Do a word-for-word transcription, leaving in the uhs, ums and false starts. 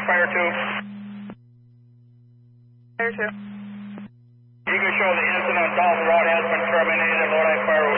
Fire two. Fire two. You can show the incident on Dalton Road has been terminated. Lodi Fire